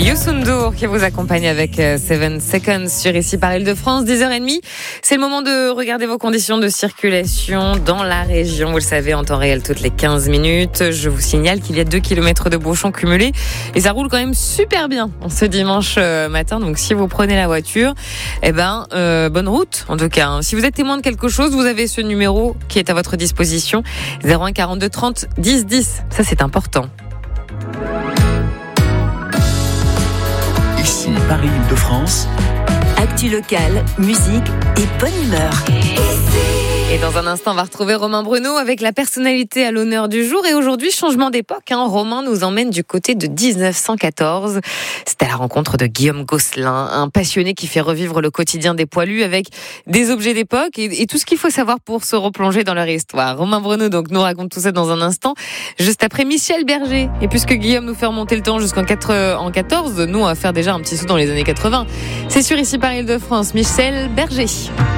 Youssou N'Dour qui vous accompagne avec 7 Seconds sur Ici par Île-de-France, 10h30. C'est le moment de regarder vos conditions de circulation dans la région. Vous le savez, en temps réel, toutes les 15 minutes. Je vous signale qu'il y a 2 km de bouchons cumulés et ça roule quand même super bien en ce dimanche matin. Donc si vous prenez la voiture, bonne route en tout cas. Si vous êtes témoin de quelque chose, vous avez ce numéro qui est à votre disposition. 01 42 30 10 10. Ça, c'est important. Ici, Paris Île-de-France. Actu locale, musique et bonne humeur. Et dans un instant, on va retrouver Romain Bruno avec la personnalité à l'honneur du jour. Et aujourd'hui, changement d'époque. Romain nous emmène du côté de 1914. C'est à la rencontre de Guillaume Gosselin, un passionné qui fait revivre le quotidien des poilus avec des objets d'époque et tout ce qu'il faut savoir pour se replonger dans leur histoire. Romain Bruno donc nous raconte tout ça dans un instant, juste après Michel Berger. Et puisque Guillaume nous fait remonter le temps jusqu'en 14, nous on va faire déjà un petit saut dans les années 80. C'est sûr, ici par Île-de-France, Michel Berger.